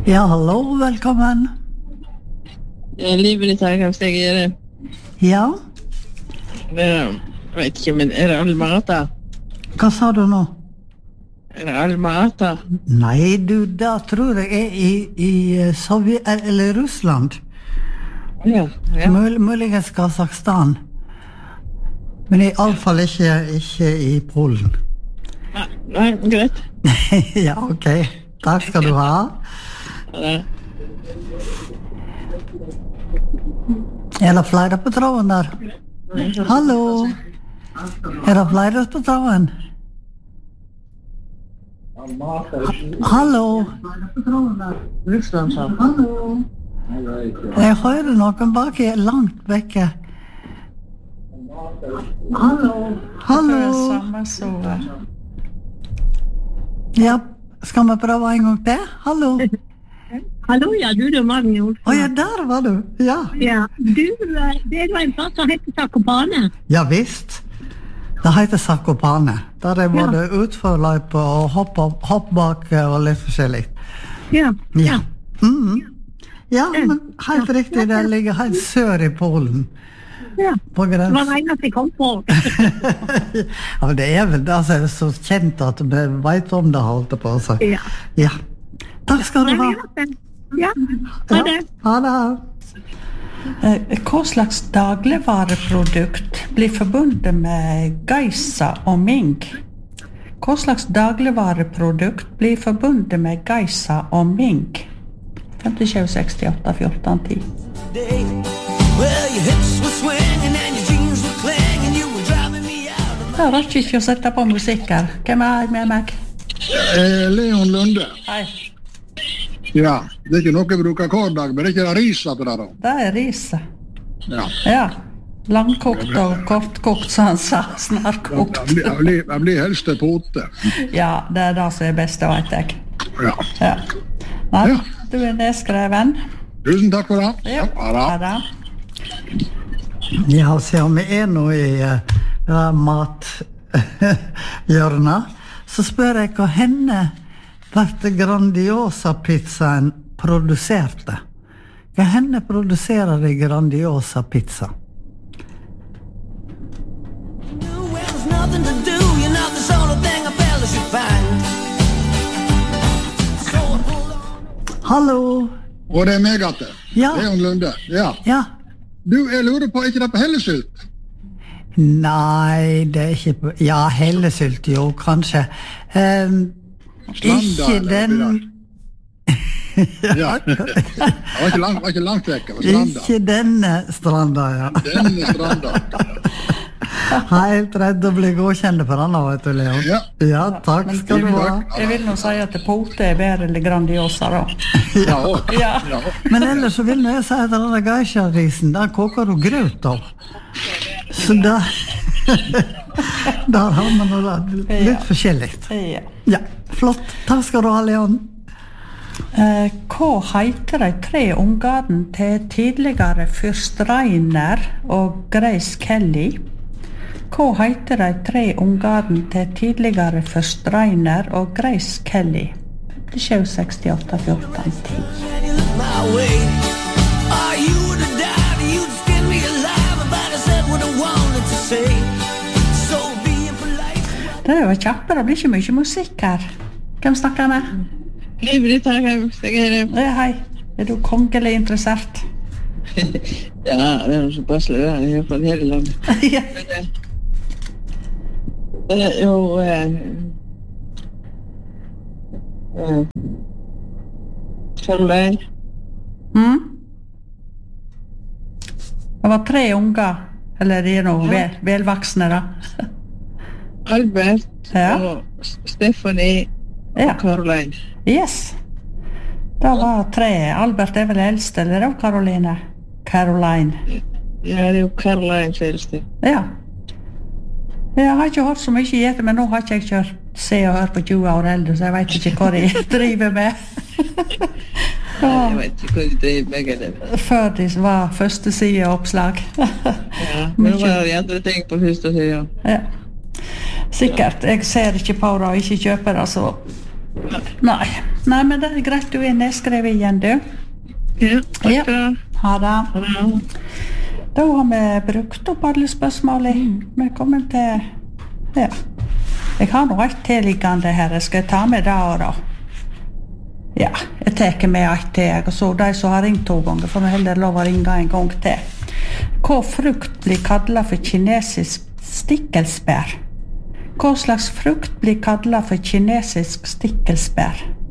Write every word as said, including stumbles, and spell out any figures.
Ja, hallo, velkommen. Ja, livet ditt her, kanskje jeg er det. Ja, Det er, jeg vet ikke, men er det Alma-Ata? hva sa du nå? Er det Alma-Ata? Nei, du, da tror jeg er i, i eh, Sovjet, eller Russland. Ja, ja. Mul, muligens Kazakstan. Men i alle fall ikke, ikke i Polen. Nei, nei, greit. Ja, ok. Takk skal du ha. Ja, Er det flere på tråden der? Hallo? Er det flere på tråden? Hallo? Russland, sa. Hallo? Jeg hører noen bak her, langt vekke. Hallo? Hallo? Samme så. Ja, skal vi prøve en gang til? Hallo? Hallo, ja, du, det er Magnus. Å ja, der var du. Ja. Ja, du, eh, det var en plass som heter Zakopane. Ja visst. Det heter Zakopane. Der er både utforløype og hopp, hoppbakke og litt forskjellig. Ja, Ja. Mhm. Ja, men helt riktig, det ligger helt sør i Polen. ja. På Det var grens. det eneste jeg kom på. Ja, men det er vel det som er så kjent at vi vet om det, holdt på seg. Ja. Ja. Takk skal du ha. Ja, ha det. Ha det. Eh, Hva slags dagligvareprodukt blir forbundet med Geisa og Ming? Hva slags dagligvareprodukt blir forbundet med Geisa og Ming? fem sju seks åtte fjorten ti. Jeg rakk ikke å sette på musikk her. Hvem er med meg? Eh, Leon Lunde. Hei, Ja, det er ikke noe jeg bruker hver dag, men det er ikke det risa til det da. det er riset. Ja. Ja, langkokt og kortkokt, som han sa, Jeg snarkokt. blir, jeg blir, jeg blir helst til pote. Ja, det er det som er best, vet jeg. Ja. Ja. Nei, Ja. du er nedskreven. Tusen takk for det. Ja, Ha det. ha det. Ja, se om vi er nå i uh, mathjørnet, så spør jeg hva henne ble Grandiosa-pizzaen produserte. Hva henne produserer de Grandiosa-pizza? Hallo? Og det er meg at det. Ja. Leon Lunde. Ja. Ja. Du, jeg lurer på, er ikke det på Hellesylt? Nei, det er ikke på... Ja, hellesylt, jo, kanskje. Um, Stranda, ikke eller den... oppi Ja. Det var ikke langt, var ikke langt vekk, det var stranda. Ikke denne stranda, ja. Denne stranda. Helt redd å bli godkjent for han, vet du, Leon. Ja. Ja, takk Men skal du ha. takk. Jeg vil nå si at pote er bedre eller Grandiosa, da. Ja, og. Ja. Ja. Men ellers så vil jeg si at denne geisha-risen, der koker du grøt av. Så da... Der har man noe litt Ja. forskjellig. Ja. Ja, flott. Takk skal du ha, Leon. Eh, hva heter de tre ungene til tidligere fyrst Reiner og Grace Kelly? Hva heter de tre ungene til tidligere fyrst Reiner og Grace Kelly? sju seks åtte fjorten ti. Det var kjappe, det blir ikke mye musikk her. Hvem snakker jeg med? Livet ditt her, kanskje jeg er det. Eh, Hei, er du kongelig interessert? Ja, det er noe så passelig, det er i hvert fall hele landet. Ja. Det er jo... Eh, eh, Caroline. Mm? Det var tre unger, eller de er noe vel, velvaksne da. Albert Ja. og Stephanie Ja. og Caroline. Yes. Det var tre. Albert er vel eldst, eller da, Caroline? Caroline. Ja, det er jo Caroline selvste. Ja. Jeg har ikke hørt så mye i etter, men nå har ikke jeg kjørt se og hør på tjue år eldre, så jeg vet ikke hva de driver med. Jeg vet ikke hva de driver med det. Før de var første sideoppslag. Ja, men nå var det andre ting på første siden. Ja. Sikkert. Jeg ser ikke på det og ikke kjøper det, så Nei. Nei, men det er greit du er nedskrevet igjen, du. Ja, takk Ja. for det. Ha det. Ja. Da har vi brukt opp alle spørsmålene. Vi er kommet til... Ja. Jeg har nå et tilliggende her. Jeg skal ta med det og da. Ja, jeg teker med et til, jeg, og så de som har ringt to ganger, får vi heller lov å ringe en gang til. Hva frukt blir kallet for kinesisk stikkelsbær? Hva slags frukt blir kallet for kinesisk stikkelsbær?